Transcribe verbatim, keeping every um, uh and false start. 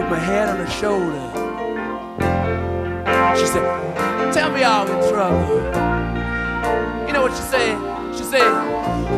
put my head on her shoulder. She said, tell me I'm in trouble.